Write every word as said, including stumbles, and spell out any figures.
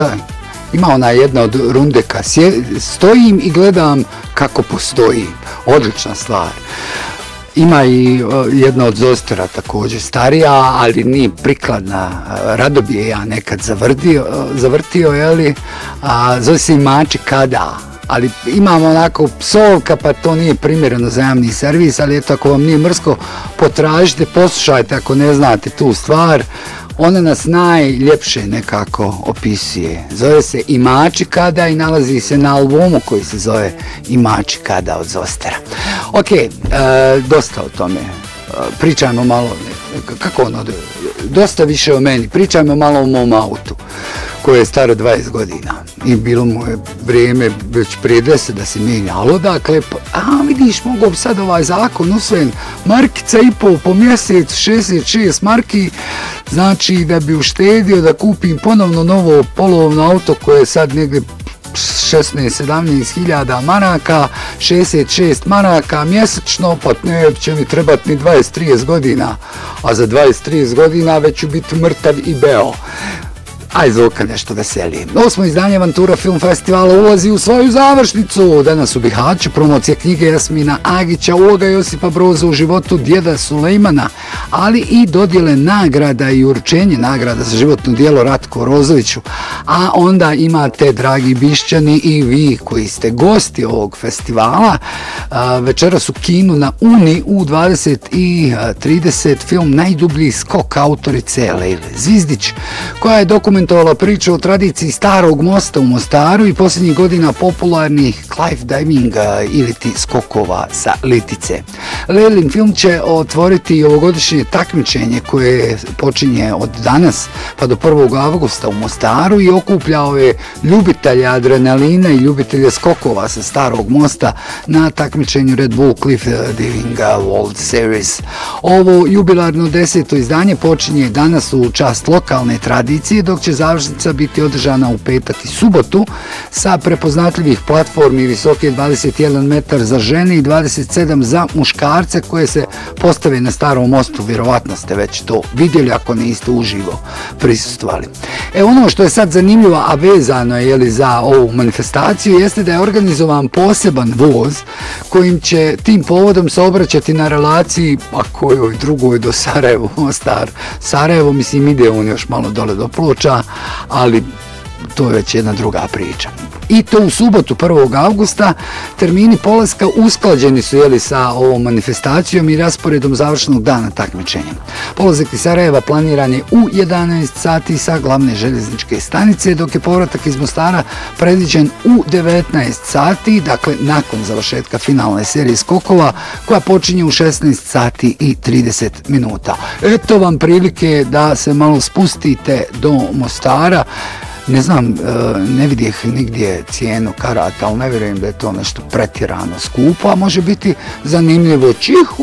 Ima ona jedna od rundeka, stojim i gledam kako postoji. Odlična stvar. Ima i jedna od Zostera također starija, ali nije prikladna. Rado bi je ja nekad zavrtio, zavrtio jeli? A zove se Imači kada. Ali imamo onako psovka, pa to nije primjereno za javni servis, ali eto, ako vam nije mrsko, potražite, poslušajte ako ne znate tu stvar. Ona nas najljepše nekako opisuje. Zove se Imači kada i nalazi se na albumu koji se zove Imači kada od Zostera. Ok, e, dosta o tome. E, pričajmo malo, kako ono, dosta više o meni. Pričajmo malo o mom autu koje je staro dvadeset godina i bilo mu je vrijeme već prije deset da se mijenjalo, dakle, a vidiš, mogu bi sad ovaj zakon usvojen, markica i pol po mjesec, šezdeset šest marki, znači da bi uštedio da kupim ponovno novo polovno auto koje je sad negdje šesnaest sedamnaest hiljada maraka, šezdeset šest maraka mjesečno, pa ne će mi trebati ni dvadeset trideset godina, a za dvadeset trideset godina već ću biti mrtav i beo. Aj Zoka nešto veseli. Osmo izdanje Avantura Film Festivala ulazi u svoju završnicu. Danas u Bihaću promocija knjige Jasmina Agića, uloga Josipa Broza u životu djeda Sulejmana, ali i dodjele nagrada i uručenje nagrada za životno djelo Ratku Rozoviću. A onda imate, dragi Bišćani, i vi koji ste gosti ovog festivala, večeras u kinu na Uni u dvadeset i trideset film Najdublji skok autorice Lejle Zvizdić, koja je dokumentovala priču o tradiciji starog mosta u Mostaru i posljednjih godina popularnih cliff divinga ili ti skokova sa litice. Lejlin film će otvoriti ovogodišnje takmičenje koje počinje od danas pa do prvog avgusta u Mostaru i okuplja ove ljubitelje adrenalina i ljubitelje skokova sa starog mosta na takmičenju Red Bull Cliff Divinga World Series. Ovo jubilarno deseto izdanje počinje danas u čast lokalne tradicije, dok će završnica biti održana u petak i subotu sa prepoznatljivih platformi visoke dvadeset jedan metar za žene i dvadeset sedam za muškarce koje se postave na starom mostu. Vjerovatno ste već to vidjeli ako niste uživo prisustvovali. E ono što je sad zanimljivo, a vezano je jeli, za ovu manifestaciju, jeste da je organizovan poseban voz kojim će tim povodom se obraćati na relaciji, a kojoj drugoj do Sarajevo, Mostar, Sarajevo, mislim ide on još malo dole do Ploča, ali to je već jedna druga priča. I to u subotu prvog avgusta. Termini polaska usklađeni su jeli, sa ovom manifestacijom i rasporedom završnog dana takmičenja. Polazak iz Sarajeva planiran je u jedanaest sati sa glavne željezničke stanice, dok je povratak iz Mostara predviđen u devetnaest sati, dakle nakon završetka finalne serije skokova koja počinje u šesnaest sati i trideset minuta. Eto vam prilike da se malo spustite do Mostara. Ne znam, ne vidjeh nigdje cijenu karata, ali ne vjerujem da je to nešto pretjerano skupo, a može biti zanimljivo. Čihu!